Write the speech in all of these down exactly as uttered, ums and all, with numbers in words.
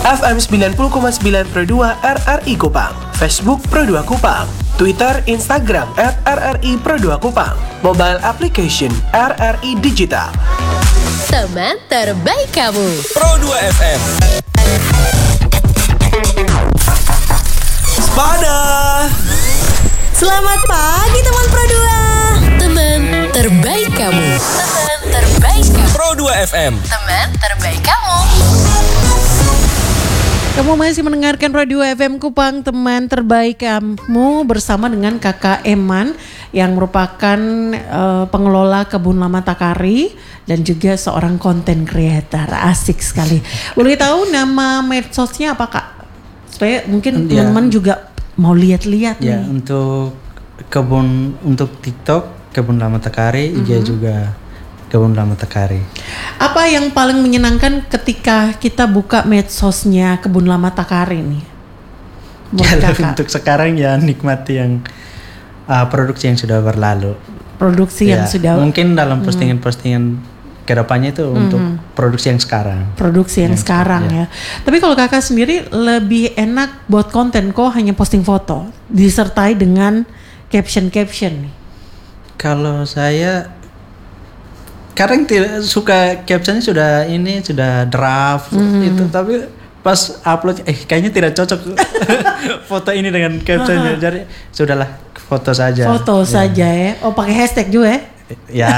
F M sembilan puluh koma sembilan Pro dua R R I Kupang, Facebook Pro dua Kupang, Twitter, Instagram at R R I Pro dua Kupang, mobile application R R I Digital. Teman terbaik kamu, Pro dua F M. Sepada. Selamat pagi teman Pro dua. Teman terbaik kamu, teman terbaik kamu, Pro dua F M. teman terbaik kamu. Kamu masih mendengarkan Radio F M Kupang, teman terbaik kamu, bersama dengan Kakak Eman yang merupakan uh, pengelola Kebun Lama Takari dan juga seorang content creator. Asik sekali. Boleh tahu nama medsosnya apa, Kak? Supaya mungkin Ya. teman-teman juga mau lihat-lihat Ya, nih. untuk kebun, untuk TikTok Kebun Lama Takari, I G Mhm. juga Kebun Lama Takari. Apa yang paling menyenangkan ketika kita buka medsosnya Kebun Lama Takari nih? Buat Kalau Kakak, untuk sekarang ya nikmati yang uh, produksi yang sudah berlalu. produksi yang Ya, sudah mungkin dalam postingan-postingan kedepannya itu untuk produksi yang sekarang. produksi yang Yang sekarang sekarang, ya. Tapi kalau Kakak sendiri lebih enak buat konten kok hanya posting foto disertai dengan caption-caption nih. Kalau saya kadang tidak suka captionnya sudah ini sudah draft itu, tapi pas upload eh kayaknya tidak cocok foto ini dengan captionnya, jadi sudahlah foto saja. Foto Ya. saja ya. Oh, pakai hashtag juga ya. Ya.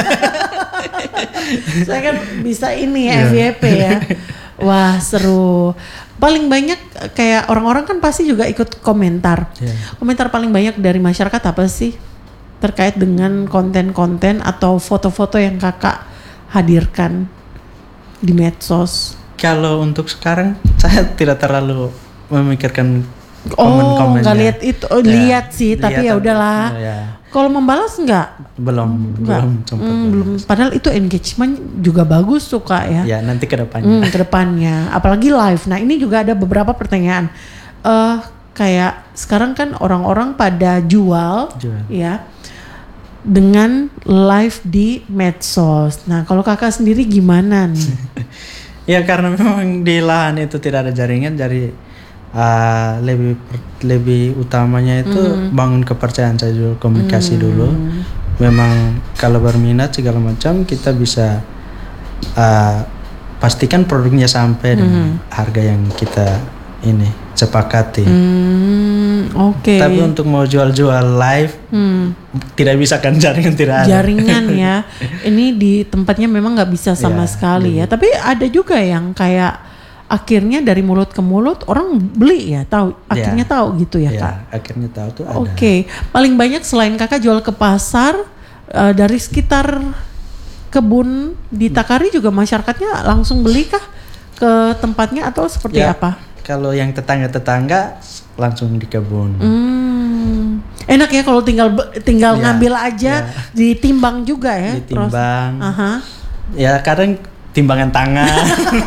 Saya kan bisa ini ya, Iya. F Y P ya. Wah, seru. Paling banyak kayak orang-orang kan pasti juga ikut komentar. Iya. Komentar paling banyak dari masyarakat apa sih? Terkait dengan konten-konten atau foto-foto yang Kakak hadirkan di medsos. Kalau untuk sekarang saya tidak terlalu memikirkan Oh, komen-komennya. nggak lihat itu. Oh, Ya, lihat sih, tapi ya lihat, udahlah. ya. Kalau membalas nggak? Belum, Nggak. belum sempat. Hmm, belum. Padahal itu engagement juga bagus tuh, Kak ya. Ya, nanti ke depannya. Hmm, ke depannya, apalagi live. Nah, ini juga ada beberapa pertanyaan. Eh, kayak sekarang kan orang-orang pada jual, Jual. ya, dengan live di medsos. Nah, kalau Kakak sendiri gimana nih? Ya karena memang di lahan itu tidak ada jaringan, jadi uh, lebih lebih utamanya itu bangun kepercayaan saya dulu, komunikasi dulu. Memang kalau berminat segala macam kita bisa uh, pastikan produknya sampai dengan harga yang kita ini sepakati. Hmm, oke. Tapi untuk mau jual-jual live Hmm, tidak bisa kan, jaringan tidak ada. jaringan ya. Ini di tempatnya memang nggak bisa sama Ya, sekali ya. Tapi ada juga yang kayak akhirnya dari mulut ke mulut orang beli ya, tahu. Akhirnya Ya. tahu gitu ya, Ya, Kak. akhirnya tahu tuh ada. Oke, paling banyak selain Kakak jual ke pasar, eh, dari sekitar kebun di Takari juga masyarakatnya langsung beli kah ke tempatnya atau seperti Ya, apa? Kalau yang tetangga-tetangga langsung di kebun. Hmm, enak ya kalau tinggal be- tinggal Ya, ngambil aja, ya. ditimbang juga ya. Ditimbang. Proses- Aha. Ya kadang timbangan tangan.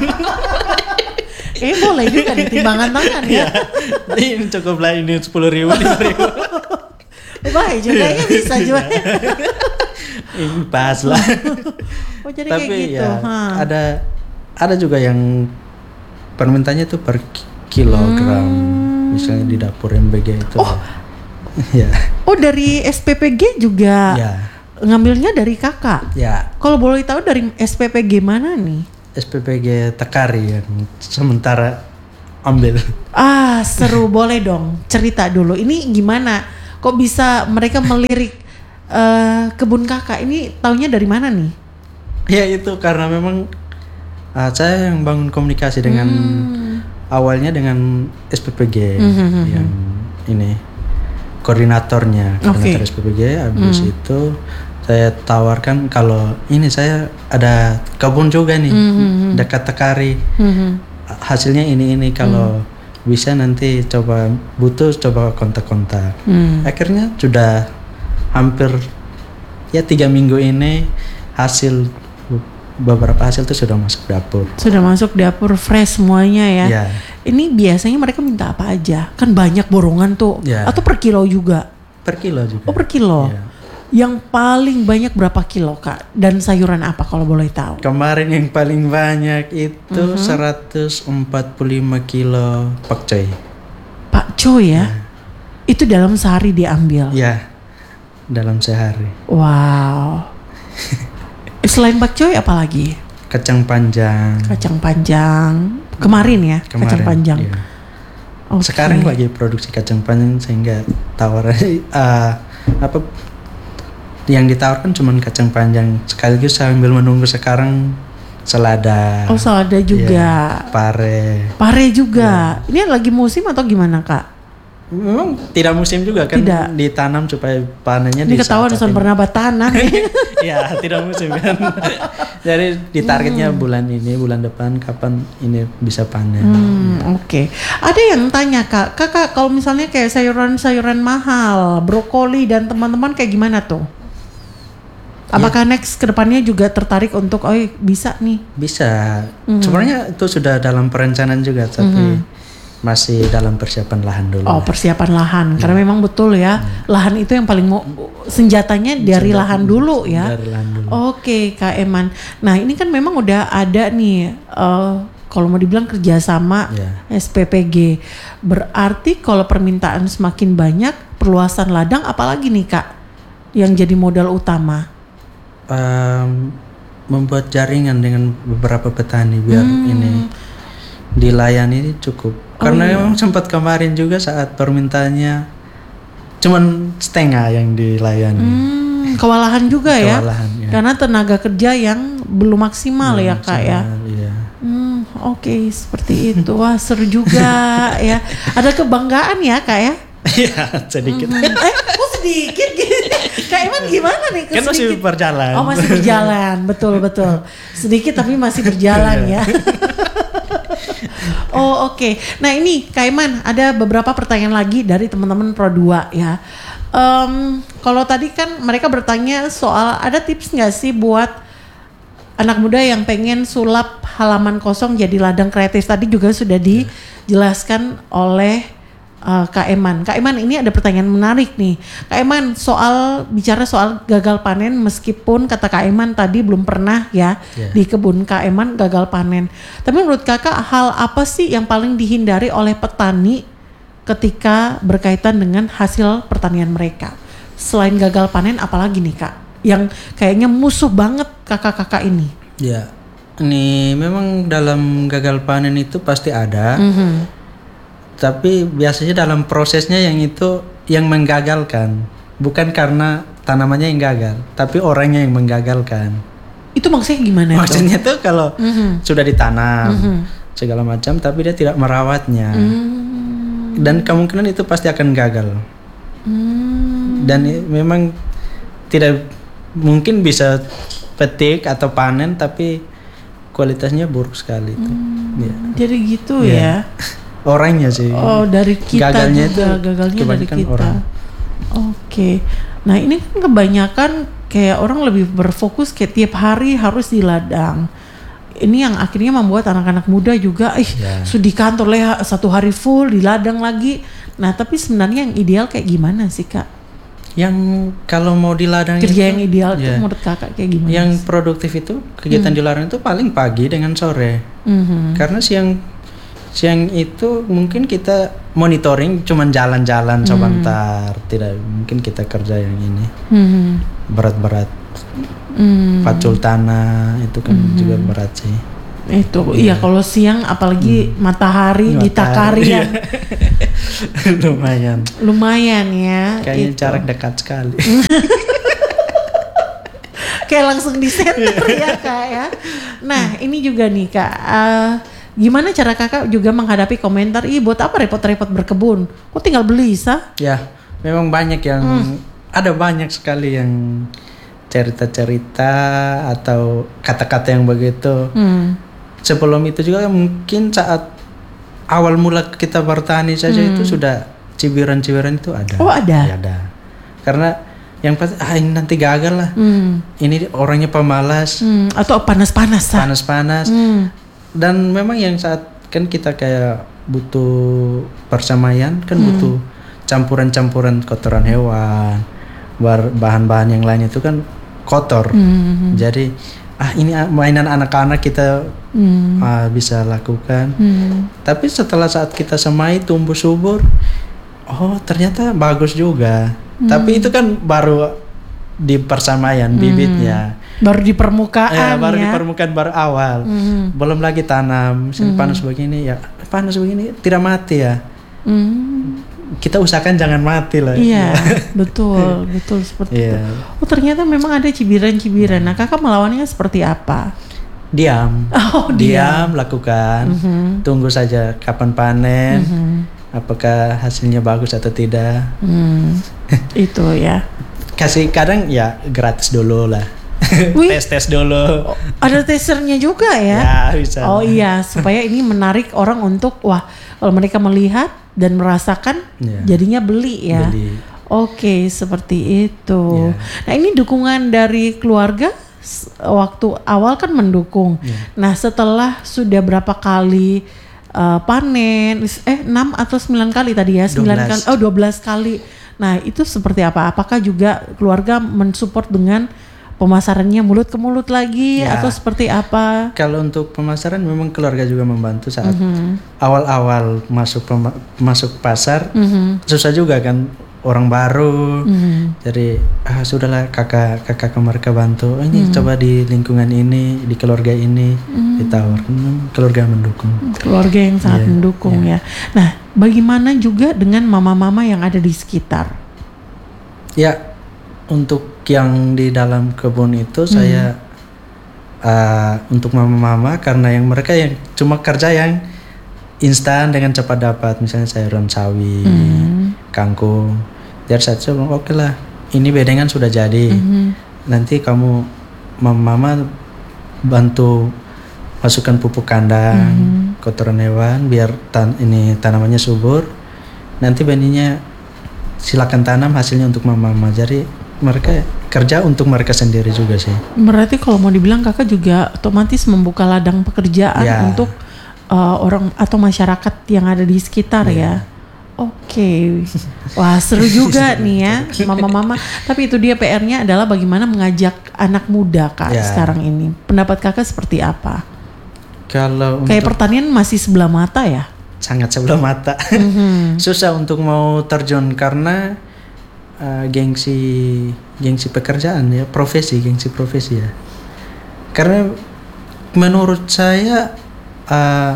Eh boleh juga di timbangan tangan ya. Ini cukup lah, ini sepuluh ribu, lima ribu. Baik juga ya, bisa juga. Ini pas lah. Oh jadi Tapi kayak gitu. ya ha. ada ada juga yang permintaannya tuh per ki- kilogram. Misalnya di dapur M B G itu. Oh. Ya. Oh dari S P P G juga Ya. ngambilnya dari Kakak. Ya. Kalau boleh tahu dari S P P G mana nih? S P P G Takari yang sementara ambil. Ah, seru. Boleh dong cerita dulu. Ini gimana? Kok bisa mereka melirik eh, kebun Kakak? Ini taunya dari mana nih? Ya itu karena memang uh, saya yang bangun komunikasi dengan awalnya dengan S P P G Mhm. yang ini koordinatornya, koordinator Oke. S P P G. Habis itu saya tawarkan kalau ini saya ada kebun juga nih dekat Takari. Mhm. Hasilnya ini ini kalau bisa nanti coba butuh coba kontak-kontak. Hmm. Akhirnya sudah hampir ya tiga minggu ini hasil beberapa hasil itu sudah masuk dapur. Sudah masuk dapur fresh semuanya ya. Ya. Ini biasanya mereka minta apa aja? Kan banyak borongan tuh. Ya. Atau per kilo juga? Per kilo juga. Oh per kilo. Ya. Yang paling banyak berapa kilo Kak? Dan sayuran apa kalau boleh tahu? Kemarin yang paling banyak itu seratus empat puluh lima kilo pakcoy. Pakcoy ya? Itu dalam sehari diambil? Ya, dalam sehari. Wow. Selain pakcoy apa lagi? Kacang panjang. Kacang panjang. Kemarin ya, Kemarin, kacang panjang. iya. Oke. Sekarang lagi produksi kacang panjang sehingga tawaran uh, apa yang ditawarkan cuma kacang panjang, sekaligus sambil menunggu sekarang selada. Oh, selada juga. Ya, pare. Pare juga. Ini lagi musim atau gimana Kak? Memang tidak musim juga kan, Tidak. ditanam supaya panennya Ini ketahuan Son pernah batanan. Iya, tidak musim kan. Jadi ditargetnya bulan ini, bulan depan kapan ini bisa panen. Hmm, oke. Okay. Ada yang tanya Kak, Kakak kalau misalnya kayak sayuran-sayuran mahal, brokoli dan teman-teman kayak gimana tuh? Apakah next kedepannya juga tertarik untuk, oh bisa nih? Bisa. Sebenarnya itu sudah dalam perencanaan juga, tapi masih dalam persiapan lahan dulu. Oh, persiapan lahan. Karena memang betul ya, lahan itu yang paling mau senjatanya dari lahan dulu ya. Dari lahan dulu. Oke, Kak Eman. Nah, ini kan memang udah ada nih uh, kalau mau dibilang kerjasama Ya. S P P G. Berarti kalau permintaan semakin banyak, perluasan ladang apalagi nih Kak yang jadi modal utama? Um, membuat jaringan dengan beberapa petani biar ini dilayani cukup. Karena memang sempat kemarin juga saat permintaannya cuman setengah yang dilayani. Hmm, kewalahan juga ya. Kewalahan, ya. Karena tenaga kerja yang belum maksimal ya Kak ya. Iya. Hmm, oke seperti itu. Wah, seru juga ya. Ada kebanggaan ya Kak ya. Iya, sedikit. Hmm. Eh, kok sedikit gitu? Kak Iman gimana nih? Kan masih Sedikit? berjalan. Oh, masih berjalan. Betul, betul. Sedikit tapi masih berjalan ya. Oh, oke. Okay. Nah, ini Kak Iman, ada beberapa pertanyaan lagi dari teman-teman Pro dua ya. Um, kalau tadi kan mereka bertanya soal ada tips nggak sih buat anak muda yang pengen sulap halaman kosong jadi ladang kreatif? Tadi juga sudah dijelaskan oleh Uh, Kak Eman. Kak Eman, ini ada pertanyaan menarik nih. Kak Eman, soal bicara soal gagal panen, meskipun kata Kak Eman tadi belum pernah ya Yeah. di kebun Kak Eman gagal panen. Tapi menurut Kakak hal apa sih yang paling dihindari oleh petani ketika berkaitan dengan hasil pertanian mereka? Selain gagal panen, apalagi nih Kak yang kayaknya musuh banget kakak-kakak ini? Ya, ini memang dalam gagal panen itu pasti ada. Mm-hmm. Tapi biasanya dalam prosesnya yang itu yang menggagalkan, bukan karena tanamannya yang gagal, tapi orangnya yang menggagalkan. Itu maksudnya gimana? Maksudnya tuh kalau Mm-hmm. sudah ditanam Mm-hmm. segala macam, tapi dia tidak merawatnya, Mm-hmm. dan kemungkinan itu pasti akan gagal. Mm-hmm. Dan i- memang tidak mungkin bisa petik atau panen, tapi kualitasnya buruk sekali itu. Mm. Ya. Jadi gitu Iya. ya. Orangnya sih. Oh, dari kita Gagalnya juga, itu gagalnya dari kebanyakan kita. orang. Oke. Nah, ini kan kebanyakan kayak orang lebih berfokus kayak tiap hari harus di ladang. Ini yang akhirnya membuat anak-anak muda juga ih Ya. sudah di kantor lah satu hari full di ladang lagi. Nah, tapi sebenarnya yang ideal kayak gimana sih, Kak? Yang kalau mau di ladang Kerja itu, yang ideal itu ya, menurut Kakak kayak gimana? yang produktif itu kegiatan di ladang itu paling pagi dengan sore. Mhm. Karena siang siang itu mungkin kita monitoring cuman jalan-jalan sebentar, tidak mungkin kita kerja yang ini Mhm. berat-berat. Mhm. Pacul tanah itu kan juga berat sih. Itu iya kalau siang apalagi matahari ditakari Matahari, ya. Lumayan. Lumayan ya. Kayaknya itu. jarak dekat sekali. Kayak langsung di center ya Kak ya. Nah ini juga nih Kak, uh, gimana cara Kakak juga menghadapi komentar, ih buat apa repot-repot berkebun, kok tinggal beli sah? Ya, memang banyak yang ada banyak sekali yang cerita-cerita atau kata-kata yang begitu. Hmm. Sebelum itu juga mungkin saat awal mula kita bertani saja itu sudah cibiran-cibiran itu ada. Oh, ada? Ya, ada. Karena yang pasti ah ini nanti gagal lah. Hmm. Ini orangnya pemalas, Hmm. Atau panas-panas sah? panas-panas. Hmm. Dan memang yang saat kan kita kayak butuh persamaian kan butuh campuran-campuran kotoran hewan, bar- bahan-bahan yang lain itu kan kotor. Hmm. Jadi ah ini mainan anak-anak kita Hmm. ah, bisa lakukan. Hmm. Tapi setelah saat kita semai tumbuh subur, oh ternyata bagus juga. Hmm. Tapi itu kan baru di persamaian bibitnya. Baru di permukaan Eh, baru ya. di permukaan baru awal. Hmm. Belum lagi tanam. Misalnya Hmm. panas begini ya, panas begini tidak mati ya. Hmm. Kita usahakan jangan mati lah. Iya, betul, betul seperti Iya. itu. Oh ternyata memang ada cibiran-cibiran. Nah kakak melawannya seperti apa? Diam. Oh, diam, lakukan. Mhm. Tunggu saja kapan panen. Mhm. Apakah hasilnya bagus atau tidak. Hmm. Itu ya. Kasih kadang ya gratis dulu lah. Wih. Tes-tes dulu. Ada teasernya juga ya? Ya, bisa. Oh iya, supaya ini menarik orang untuk wah kalau mereka melihat dan merasakan Iya. jadinya beli ya. Beli. Oke, seperti itu. Iya. Nah, ini dukungan dari keluarga s- waktu awal kan mendukung. Iya. Nah, setelah sudah berapa kali uh, panen eh enam atau sembilan kali tadi ya? sembilan dua belas. kali. Oh, dua belas kali. Nah, itu seperti apa? Apakah juga keluarga mensupport dengan pemasarannya mulut ke mulut lagi Ya. atau seperti apa? Kalau untuk pemasaran memang keluarga juga membantu saat Mhm. awal-awal masuk pema- masuk pasar. Mhm. Susah juga kan orang baru. Mhm. Jadi ah sudahlah kakak kakak mereka bantu. Oh, ini coba di lingkungan ini, di keluarga ini ditawarkan. Hmm, keluarga mendukung. Keluarga yang sangat Iya, mendukung ya. Nah, bagaimana juga dengan mama-mama yang ada di sekitar? Ya, untuk yang di dalam kebun itu saya uh, untuk mama-mama karena yang mereka yang cuma kerja yang instan dengan cepat dapat, misalnya sayuran sawi, kangkung. Jadi saya coba oke lah, ini bedengan sudah jadi. Nanti kamu mama-mama bantu masukkan pupuk kandang, kotoran hewan biar tan ini tanamannya subur. Nanti benihnya silakan tanam, hasilnya untuk mama-mama. Jadi mereka kerja untuk mereka sendiri juga sih. Berarti kalau mau dibilang kakak juga otomatis membuka ladang pekerjaan Ya. untuk uh, orang atau masyarakat yang ada di sekitar ya. Oke, wah seru juga nih ya mama-mama. Tapi itu dia P R-nya adalah bagaimana mengajak anak muda kak Ya. sekarang ini. Pendapat kakak seperti apa? Kalau Kayak untuk pertanian masih sebelah mata ya? sangat sebelah mata, susah untuk mau terjun karena uh, gengsi gengsi pekerjaan ya, profesi gengsi profesi ya. Karena menurut saya uh,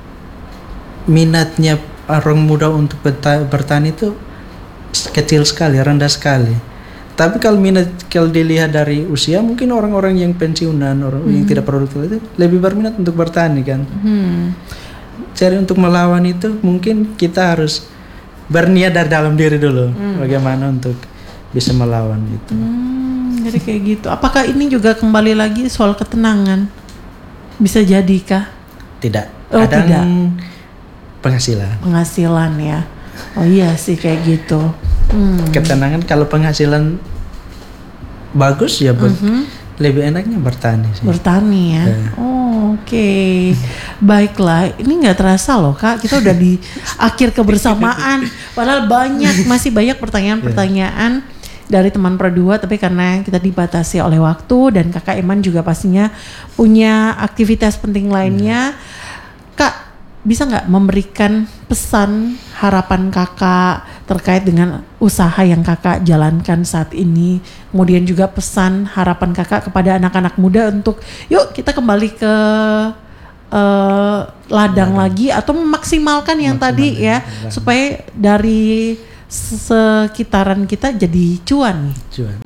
minatnya orang muda untuk beta- bertani itu kecil sekali, rendah sekali. Tapi kalau minat kalau dilihat dari usia, mungkin orang-orang yang pensiunan, orang yang tidak produktif itu lebih berminat untuk bertani kan. Hmm. Jadi untuk melawan itu mungkin kita harus berniat dari dalam diri dulu, bagaimana untuk bisa melawan itu. Hmm, jadi kayak gitu. Apakah ini juga kembali lagi soal ketenangan? Bisa jadi kah? Tidak, Oh, kadang tidak. penghasilan. Penghasilan ya. Oh iya sih kayak gitu. Hmm. Ketenangan kalau penghasilan bagus ya ber- lebih enaknya bertani sih. Bertani ya. Ya. Oh, oke. Baiklah, ini nggak terasa loh Kak. Kita udah di akhir kebersamaan. Padahal banyak masih banyak pertanyaan-pertanyaan dari teman Pro dua, tapi karena kita dibatasi oleh waktu dan Kakak Eman juga pastinya punya aktivitas penting lainnya. Kak, bisa nggak memberikan pesan harapan kakak terkait dengan usaha yang kakak jalankan saat ini, kemudian juga pesan harapan kakak kepada anak-anak muda untuk yuk kita kembali ke uh, ladang lagi atau memaksimalkan yang tadi ya, supaya dari sekitaran kita jadi cuan nih. Cuan.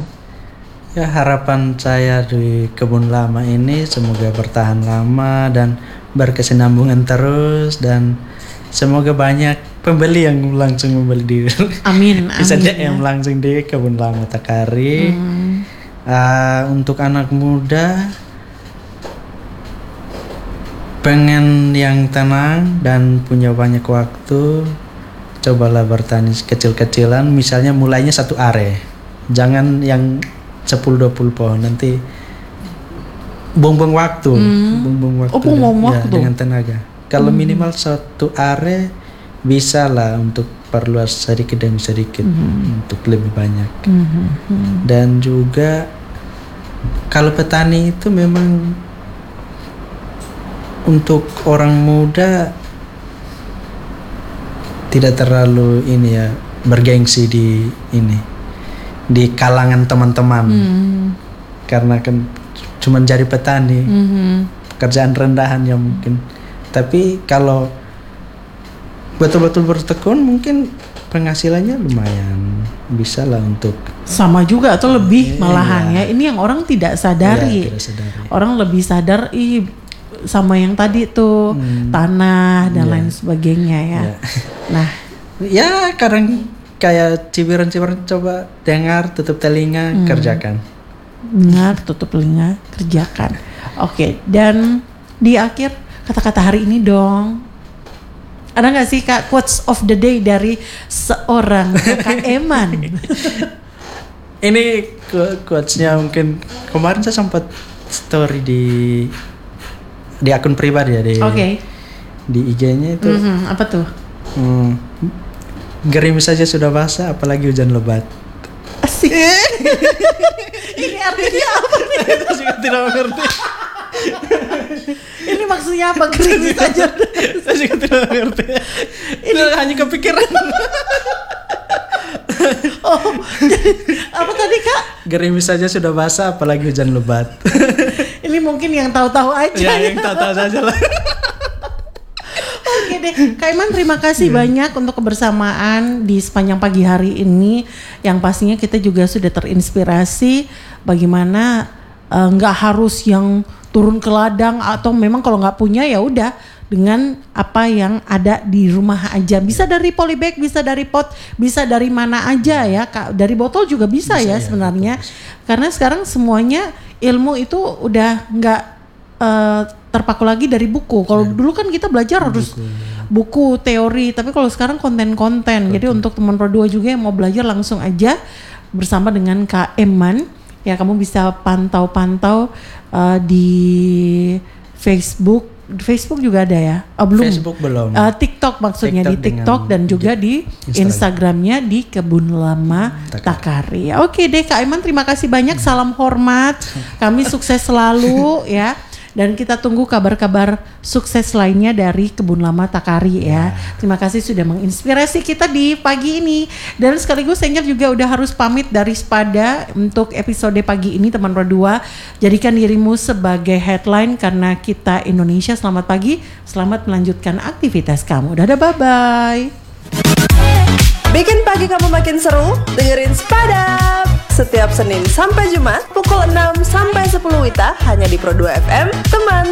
Ya harapan saya di kebun lama ini semoga bertahan lama dan berkesinambungan terus, dan semoga banyak pembeli yang langsung membeli di Amin, bisa amin, D M ya. langsung di kebun lama Takari. Uh, untuk anak muda pengen yang tenang dan punya banyak waktu, cobalah bertani kecil-kecilan, misalnya mulainya satu are, jangan yang sepuluh dua puluh pohon, nanti buang-buang waktu, buang-buang waktu, Oh, buang-buang dan- ya, waktu. dengan tenaga. Kalau minimal satu are bisa lah untuk perluas sedikit demi sedikit Mhm. untuk lebih banyak. Mhm, mhm. Dan juga kalau petani itu memang untuk orang muda tidak terlalu ini ya bergengsi di ini di kalangan teman-teman. Hmm. Karena kan cuma jadi petani, Mhm. pekerjaan rendahan yang mungkin. Tapi kalau betul-betul bertekun mungkin penghasilannya lumayan, bisa lah untuk Sama juga atau lebih Iya. malahan ya. Ini yang orang tidak sadari. ya, tidak sadari. Orang lebih sadar ih sama yang tadi tuh tanah dan Iya. lain sebagainya ya. Iya. Nah, Ya kadang kayak cibiran-cibiran coba dengar, tutup telinga, kerjakan. dengar, tutup telinga, kerjakan. Oke, dan di akhir kata-kata hari ini dong. Ada nggak sih Kak quotes of the day dari seorang Kak Eman? Ini qu- quotes-nya mungkin kemarin saya sempat story di di akun pribadi ya di Oke. di I G-nya itu. Mhm, apa tuh? Hmm, gerimis saja sudah basah, apalagi hujan lebat. Asik. Ini artinya apa? Saya juga tidak mengerti. Ini maksudnya apa? Gerimis aja. Saya juga tidak mengerti. Itu hanya kepikiran. Oh, jadi apa tadi Kak? Gerimis saja sudah basah, apalagi hujan lebat. Ini mungkin yang tahu-tahu aja. Ya, ya. yang tahu-tahu saja lah. Oke deh, Kak Iman terima kasih banyak untuk kebersamaan di sepanjang pagi hari ini. Yang pastinya kita juga sudah terinspirasi bagaimana eh, nggak harus yang turun ke ladang atau memang kalau nggak punya ya udah dengan apa yang ada di rumah aja. Bisa dari polybag, bisa dari pot, bisa dari mana aja ya Kak. Dari botol juga bisa, Bisa ya, ya, sebenarnya. betul. Karena sekarang semuanya ilmu itu udah nggak eh, terpaku lagi dari buku. Kalau dulu kan kita belajar harus buku teori, tapi kalau sekarang konten-konten. Jadi untuk teman Pro dua juga yang mau belajar langsung aja bersama dengan Kak Eman. Ya kamu bisa pantau-pantau uh, di Facebook. Facebook juga ada ya? Oh, belum. Facebook belum. Uh, TikTok maksudnya TikTok di TikTok dengan dan juga di Instagram. Instagramnya di Kebun Lama Takari. Oke deh Kak Iman, terima kasih banyak. Salam hormat. Kami sukses selalu ya. Dan kita tunggu kabar-kabar sukses lainnya dari Kebun Lama Takari ya. Terima kasih sudah menginspirasi kita di pagi ini. Dan sekaligus Angel juga udah harus pamit dari Spada untuk episode pagi ini teman Pro dua. Jadikan dirimu sebagai headline karena kita Indonesia. Selamat pagi, selamat melanjutkan aktivitas kamu. Dadah, bye-bye. Bikin pagi kamu makin seru, dengerin Spada setiap Senin sampai Jumat pukul enam sampai sepuluh W I T A hanya di Pro dua F M, teman